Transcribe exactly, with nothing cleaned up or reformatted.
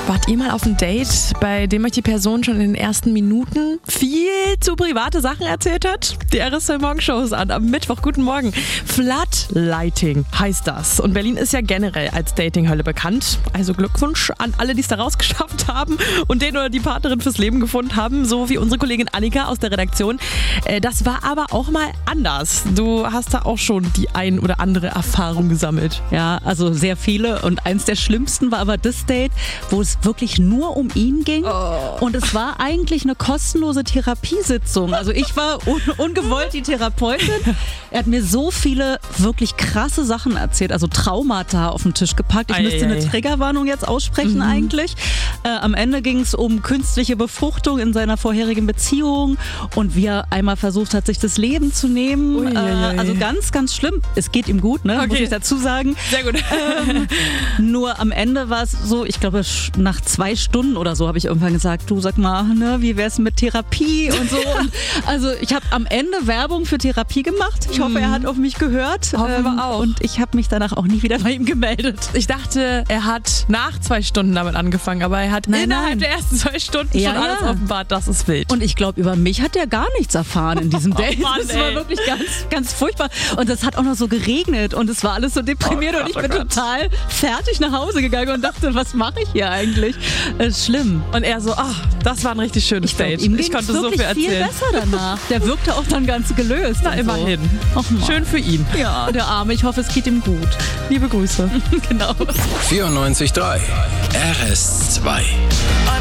Wart ihr mal auf ein Date, bei dem euch die Person schon in den ersten Minuten viel zu private Sachen erzählt hat? Die R S zwei Morgenshow ist an, am Mittwoch. Guten Morgen. Floodlighting heißt das. Und Berlin ist ja generell als Datinghölle bekannt. Also Glückwunsch an alle, die es da rausgeschafft haben und den oder die Partnerin fürs Leben gefunden haben, so wie unsere Kollegin Annika aus der Redaktion. Das war aber auch mal anders. Du hast da auch schon die ein oder andere Erfahrung gesammelt. Ja, also sehr viele. Und eins der schlimmsten war aber das Date, wo es wirklich nur um ihn ging. Oh. Und es war eigentlich eine kostenlose Therapiesitzung. Also ich war un- ungewollt die Therapeutin. Er hat mir so viele wirklich krasse Sachen erzählt, also Traumata auf den Tisch gepackt. Ich ei, müsste ei. eine Triggerwarnung jetzt aussprechen mhm. eigentlich. Äh, am Ende ging es um künstliche Befruchtung in seiner vorherigen Beziehung und wie er einmal versucht hat, sich das Leben zu nehmen. Ui, äh, also ganz, ganz schlimm. Es geht ihm gut, ne? Okay. Muss ich dazu sagen. Sehr gut. Ähm, nur am Ende war es so, ich glaube, nach zwei Stunden oder so habe ich irgendwann gesagt, du sag mal, ne, wie wär's mit Therapie und so. Und also ich habe am Ende Werbung für Therapie gemacht. Ich hoffe, er hat auf mich gehört. Hoffen wir auch. Und ich habe mich danach auch nie wieder bei ihm gemeldet. Ich dachte, er hat nach zwei Stunden damit angefangen, aber er hat nein, innerhalb nein. der ersten zwei Stunden ja, schon alles ja. offenbart. Das ist wild. Und ich glaube, über mich hat er gar nichts erfahren in diesem Date. Oh Mann, das war ey. wirklich ganz, ganz furchtbar. Und es hat auch noch so geregnet und es war alles so deprimiert oh Gott, und ich bin oh total fertig nach Hause gegangen und dachte, was mache ich hier eigentlich? Das ist schlimm. Und er so, ach, das war ein richtig schönes ich Date. Glaub, ihm ich konnte so viel erzählen. viel besser danach. Der wirkte auch dann ganz gelöst. Na, immerhin. So. Schön für ihn. Ja, der Arme. Ich hoffe, es geht ihm gut. Liebe Grüße. Genau. vierundneunzig Komma drei R S zwei